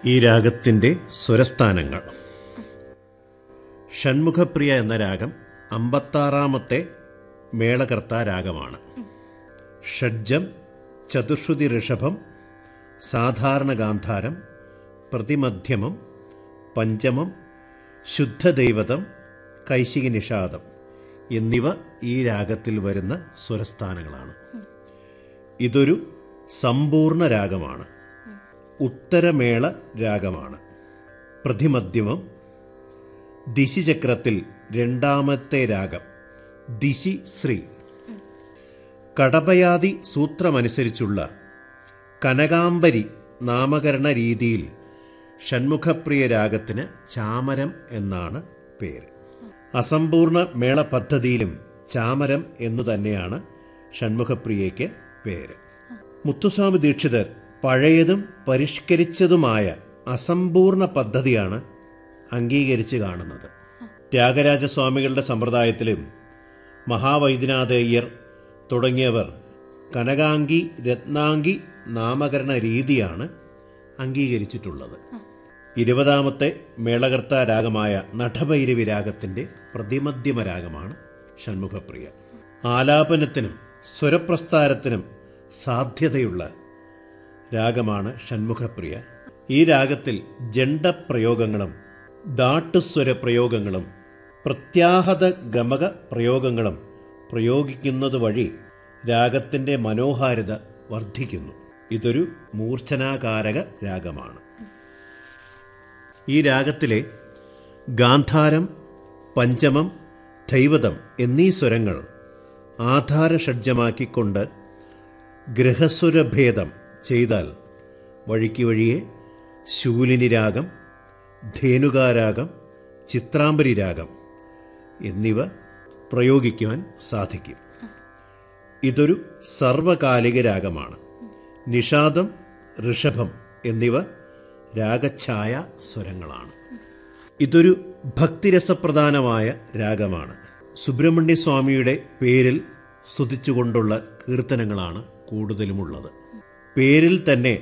ഈ രാഗത്തിൻ്റെ സ്വരസ്ഥാനങ്ങൾ. ഷൺമുഖപ്രിയ എന്ന രാഗം 56-ാമത്തെ മേളകർത്താ രാഗമാണ്. ഷഡ്ജം, ചതുശ്രുതി ഋഷഭം, സാധാരണ ഗാന്ധാരം, പ്രതിമധ്യമം, പഞ്ചമം, ശുദ്ധദൈവതം, കൈശികി നിഷാദം എന്നിവ ഈ രാഗത്തിൽ വരുന്ന സ്വരസ്ഥാനങ്ങളാണ്. ഇതൊരു സമ്പൂർണ്ണ രാഗമാണ്. ഉത്തരമേള രാഗമാണ്. പ്രതിമധ്യമം. ദിശിചക്രത്തിൽ രണ്ടാമത്തെ രാഗം ദിശി ശ്രീ. കടപയാതി സൂത്രമനുസരിച്ചുള്ള കനകാംബരി നാമകരണ രീതിയിൽ ഷൺമുഖപ്രിയ രാഗത്തിന് ചാമരം എന്നാണ് പേര്. അസമ്പൂർണ്ണ മേള പദ്ധതിയിലും ചാമരം എന്നു തന്നെയാണ് ഷൺമുഖപ്രിയയ്ക്ക് പേര്. മുത്തുസ്വാമി ദീക്ഷിതർ പഴയതും പരിഷ്കരിച്ചതുമായ അസമ്പൂർണ്ണ പദ്ധതിയാണ് അംഗീകരിച്ച് കാണുന്നത്. ത്യാഗരാജസ്വാമികളുടെ സമ്പ്രദായത്തിലും മഹാവൈദ്യനാഥയ്യർ തുടങ്ങിയവർ കനകാംഗി, രത്നാംഗി നാമകരണ രീതിയാണ് അംഗീകരിച്ചിട്ടുള്ളത്. 20-ാമത്തെ മേളകർത്താ രാഗമായ നഠഭൈരവി രാഗത്തിൻ്റെ പ്രതിമധ്യമ രാഗമാണ് ഷൺമുഖപ്രിയ. ആലാപനത്തിനും സ്വരപ്രസ്ഥാരത്തിനും സാധ്യതയുള്ള രാഗമാണ് ഷൺമുഖപ്രിയ. ഈ രാഗത്തിൽ ജണ്ഡപ്രയോഗങ്ങളും ദാട്ടുസ്വര പ്രയോഗങ്ങളും പ്രത്യാഹത ഗമക പ്രയോഗങ്ങളും പ്രയോഗിക്കുന്നത് വഴി രാഗത്തിൻ്റെ മനോഹാരിത വർദ്ധിക്കുന്നു. ഇതൊരു മൂർച്ഛനാകാരക രാഗമാണ്. ഈ രാഗത്തിലെ ഗാന്ധാരം, പഞ്ചമം, ദൈവതം എന്നീ സ്വരങ്ങൾ ആധാരഷഡ്ജമാക്കിക്കൊണ്ട് ഗ്രഹസ്വരഭേദം ചെയ്താൽ വഴിക്ക് വഴിയെ ശൂലിനി രാഗം, ധേനുകാരാഗം, ചിത്രാംബരി രാഗം എന്നിവ പ്രയോഗിക്കുവാൻ സാധിക്കും. ഇതൊരു സർവകാലിക രാഗമാണ്. നിഷാദം, ഋഷഭം എന്നിവ രാഗഛായ സ്വരങ്ങളാണ്. ഇതൊരു ഭക്തിരസപ്രധാനമായ രാഗമാണ്. സുബ്രഹ്മണ്യസ്വാമിയുടെ പേരിൽ സ്തുതിച്ചുകൊണ്ടുള്ള കീർത്തനങ്ങളാണ് കൂടുതലുമുള്ളത്. പേരിൽ തന്നെ